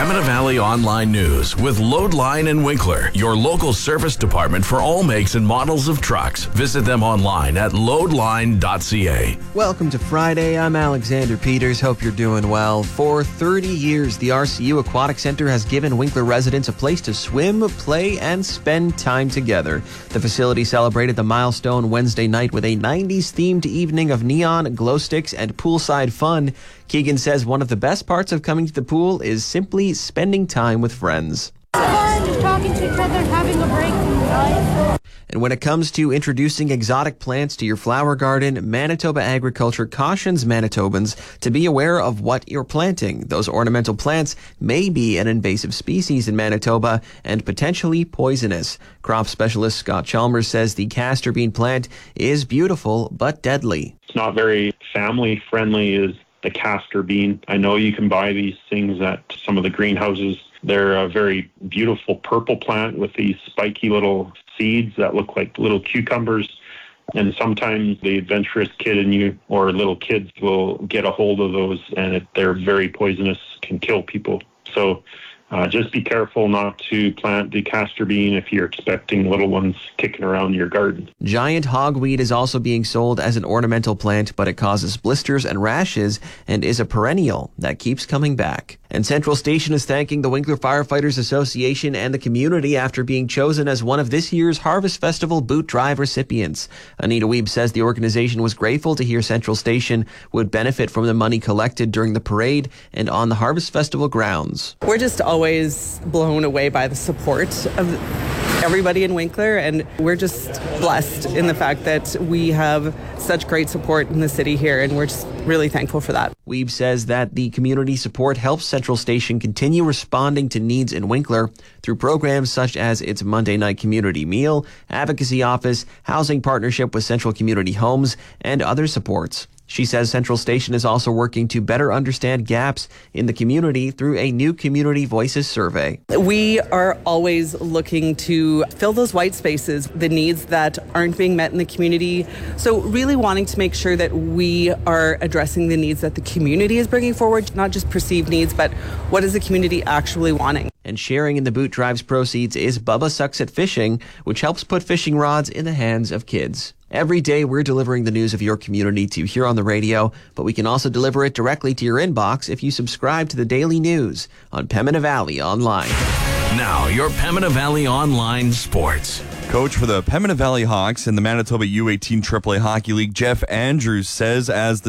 Pembina Valley Online News with Loadline and Winkler, your local service department for all makes and models of trucks. Visit them online at loadline.ca. Welcome to Friday. I'm Alexander Peters. Hope you're doing well. For 30 years, the RCU Aquatic Center has given Winkler residents a place to swim, play, and spend time together. The facility celebrated the milestone Wednesday night with a 90s-themed evening of neon, glow sticks, and poolside fun. Keegan says one of the best parts of coming to the pool is simply spending time with friends. Fun, talking to each other, having a break from life. And when it comes to introducing exotic plants to your flower garden, Manitoba Agriculture cautions Manitobans to be aware of what you're planting. Those ornamental plants may be an invasive species in Manitoba and potentially poisonous. Crop specialist Scott Chalmers says the castor bean plant is beautiful but deadly. It's not very family friendly is the castor bean. I know you can buy these things at some of the greenhouses. They're a very beautiful purple plant with these spiky little seeds that look like little cucumbers. And sometimes the adventurous kid in you or little kids will get a hold of those, and they're very poisonous, can kill people. So just be careful not to plant the castor bean if you're expecting little ones kicking around your garden. Giant hogweed is also being sold as an ornamental plant, but it causes blisters and rashes and is a perennial that keeps coming back. And Central Station is thanking the Winkler Firefighters Association and the community after being chosen as one of this year's Harvest Festival Boot Drive recipients. Anita Wiebe says the organization was grateful to hear Central Station would benefit from the money collected during the parade and on the Harvest Festival grounds. We're just always blown away by the support of everybody in Winkler, and we're just blessed in the fact that we have such great support in the city here, and we're just really thankful for that. Wiebe says that the community support helps Central Station continue responding to needs in Winkler through programs such as its Monday night community meal, advocacy office, housing partnership with Central Community Homes, and other supports. She says Central Station is also working to better understand gaps in the community through a new Community Voices survey. We are always looking to fill those white spaces, the needs that aren't being met in the community. So really wanting to make sure that we are addressing the needs that the community is bringing forward, not just perceived needs, but what is the community actually wanting. And sharing in the Boot Drive's proceeds is Bubba Sucks at Fishing, which helps put fishing rods in the hands of kids. Every day, we're delivering the news of your community to you here on the radio, but we can also deliver it directly to your inbox if you subscribe to the daily news on Pembina Valley Online. Now, your Pembina Valley Online sports. Coach for the Pembina Valley Hawks in the Manitoba U18 AAA Hockey League, Jeff Andrews, says as the